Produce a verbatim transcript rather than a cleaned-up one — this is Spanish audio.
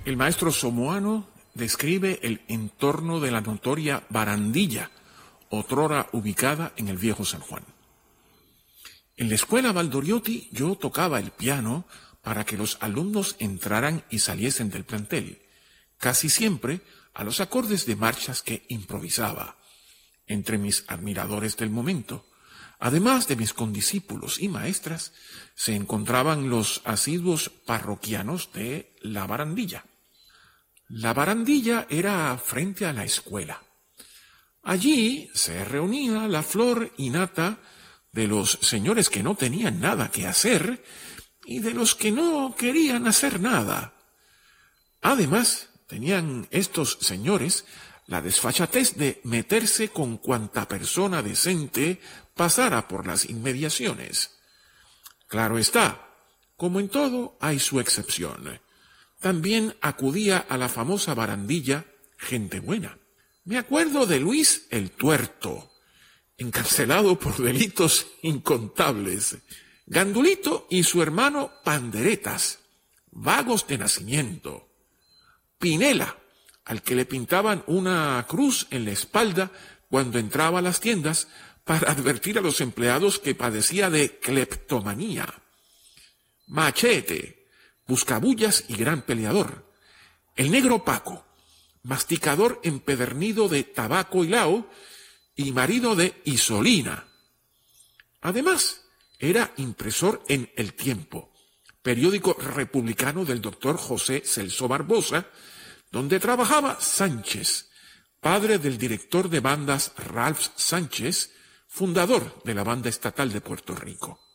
El maestro Somoano describe el entorno de la notoria barandilla, otrora ubicada en el viejo San Juan. En la escuela Valdoriotti yo tocaba el piano para que los alumnos entraran y saliesen del plantel, casi siempre a los acordes de marchas que improvisaba. Entre mis admiradores del momento, además de mis condiscípulos y maestras, se encontraban los asiduos parroquianos de la barandilla. La barandilla era frente a la escuela. Allí se reunía la flor innata de los señores que no tenían nada que hacer y de los que no querían hacer nada. Además, tenían estos señores la desfachatez de meterse con cuanta persona decente pasara por las inmediaciones. Claro está, como en todo hay su excepción. También acudía a la famosa barandilla gente buena. Me acuerdo de Luis el Tuerto, encarcelado por delitos incontables, Gandulito y su hermano Panderetas, vagos de nacimiento, Pinela, al que le pintaban una cruz en la espalda cuando entraba a las tiendas para advertir a los empleados que padecía de cleptomanía, Machete, buscabullas y gran peleador, el negro Paco, masticador empedernido de tabaco y lao y marido de Isolina. Además, era impresor en El Tiempo, periódico republicano del doctor José Celso Barbosa, donde trabajaba Sánchez, padre del director de bandas Ralph Sánchez, fundador de la Banda Estatal de Puerto Rico.